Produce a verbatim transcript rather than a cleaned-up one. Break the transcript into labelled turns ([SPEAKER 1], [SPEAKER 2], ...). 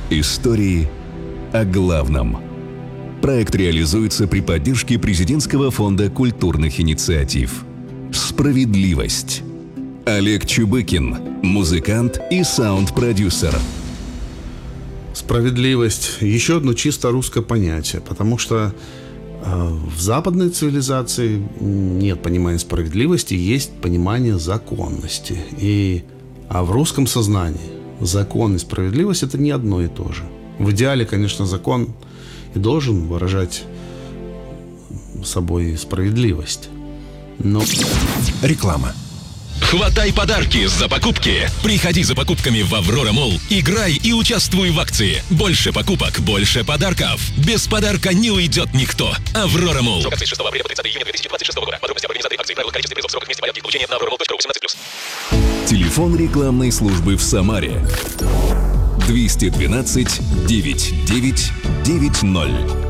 [SPEAKER 1] Истории о главном. Проект реализуется при поддержке Президентского фонда культурных инициатив. Справедливость. Олег Чубыкин, музыкант и саунд-продюсер.
[SPEAKER 2] Справедливость – еще одно чисто русское понятие, потому что э, в западной цивилизации нет понимания справедливости, есть понимание законности. И, а в русском сознании закон и справедливость – это не одно и то же. В идеале, конечно, закон и должен выражать собой справедливость. Но...
[SPEAKER 3] Реклама.
[SPEAKER 4] Хватай подарки за покупки. Приходи за покупками в Аврора Молл. Играй и участвуй в акции. Больше покупок, больше подарков. Без подарка не уйдет никто. Аврора Молл. Срок акции с шестого апреля по тридцатое июня две тысячи двадцать шестого года. Подробности об организации акции, правила, количестве призов, сроках, месте порядке их получения на аврора молл точка ру восемнадцать плюс.
[SPEAKER 1] Телефон рекламной службы в Самаре. двести двенадцать девятьсот девять девять ноль.